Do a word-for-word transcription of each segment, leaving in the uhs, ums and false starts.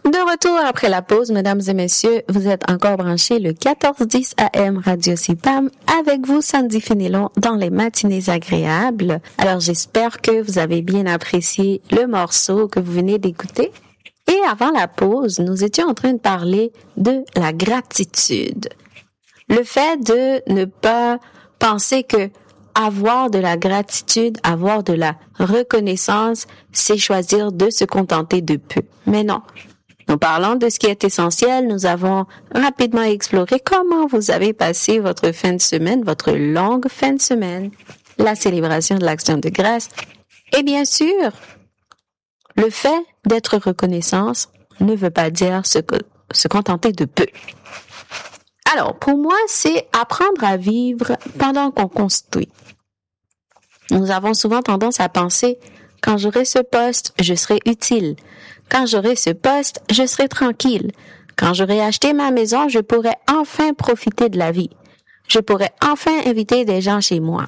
De retour après la pause, mesdames et messieurs, vous êtes encore branchés le quatorze dix A M Radio C P A M avec vous, Sandy Fénélon, dans les matinées agréables. Alors, j'espère que vous avez bien apprécié le morceau que vous venez d'écouter. Et avant la pause, nous étions en train de parler de la gratitude. Le fait de ne pas penser que avoir de la gratitude, avoir de la reconnaissance, c'est choisir de se contenter de peu. Mais non. Nous parlons de ce qui est essentiel. Nous avons rapidement exploré comment vous avez passé votre fin de semaine, votre longue fin de semaine, la célébration de l'Action de grâce. Et bien sûr, le fait d'être reconnaissance ne veut pas dire se, se contenter de peu. Alors, pour moi, c'est apprendre à vivre pendant qu'on construit. Nous avons souvent tendance à penser, quand j'aurai ce poste, je serai utile. Quand j'aurai ce poste, je serai tranquille. Quand j'aurai acheté ma maison, je pourrai enfin profiter de la vie. Je pourrai enfin inviter des gens chez moi.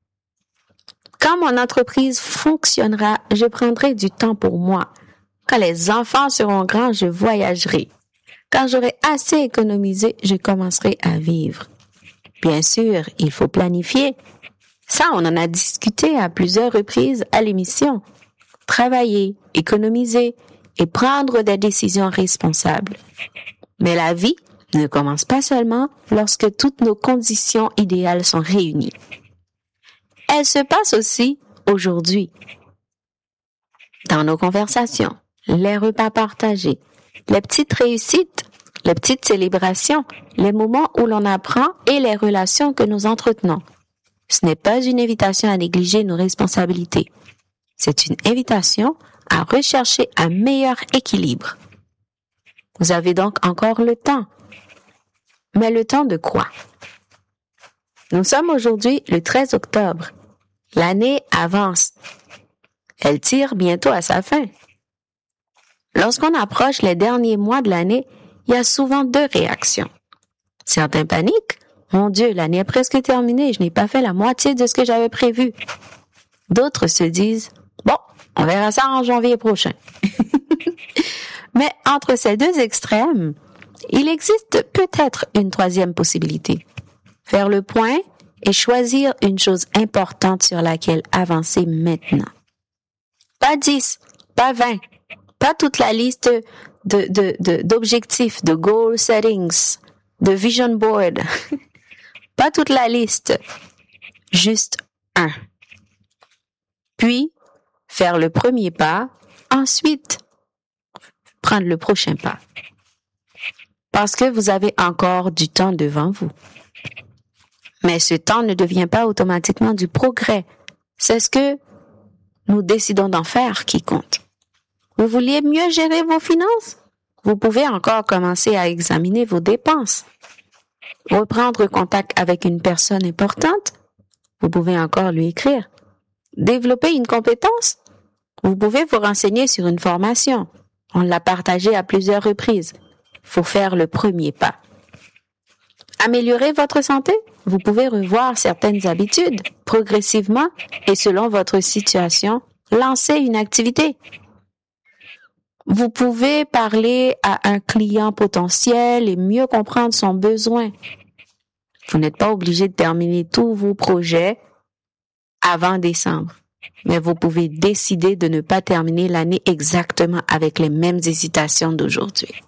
Quand mon entreprise fonctionnera, je prendrai du temps pour moi. Quand les enfants seront grands, je voyagerai. Quand j'aurai assez économisé, je commencerai à vivre. Bien sûr, il faut planifier. Ça, on en a discuté à plusieurs reprises à l'émission. Travailler, économiser et prendre des décisions responsables. Mais la vie ne commence pas seulement lorsque toutes nos conditions idéales sont réunies. Elle se passe aussi aujourd'hui. Dans nos conversations, les repas partagés, les petites réussites, les petites célébrations, les moments où l'on apprend et les relations que nous entretenons. Ce n'est pas une invitation à négliger nos responsabilités. C'est une invitation à rechercher un meilleur équilibre. Vous avez donc encore le temps. Mais le temps de quoi? Nous sommes aujourd'hui le treize octobre. L'année avance. Elle tire bientôt à sa fin. Lorsqu'on approche les derniers mois de l'année, il y a souvent deux réactions. Certains paniquent. Mon Dieu, l'année est presque terminée, je n'ai pas fait la moitié de ce que j'avais prévu. D'autres se disent, bon, on verra ça en janvier prochain. Mais entre ces deux extrêmes, il existe peut-être une troisième possibilité. Faire le point et choisir une chose importante sur laquelle avancer maintenant. Pas dix, pas vingt, pas toute la liste de, de, de, d'objectifs, de goal settings, de vision board. Pas toute la liste, juste un. Puis, faire le premier pas, ensuite, prendre le prochain pas. Parce que vous avez encore du temps devant vous. Mais ce temps ne devient pas automatiquement du progrès. C'est ce que nous décidons d'en faire qui compte. Vous vouliez mieux gérer vos finances? Vous pouvez encore commencer à examiner vos dépenses. Reprendre contact avec une personne importante? Vous pouvez encore lui écrire. Développer une compétence? Vous pouvez vous renseigner sur une formation. On l'a partagé à plusieurs reprises. Faut faire le premier pas. Améliorer votre santé? Vous pouvez revoir certaines habitudes progressivement et selon votre situation, lancer une activité. Vous pouvez parler à un client potentiel et mieux comprendre son besoin. Vous n'êtes pas obligé de terminer tous vos projets avant décembre, mais vous pouvez décider de ne pas terminer l'année exactement avec les mêmes hésitations d'aujourd'hui.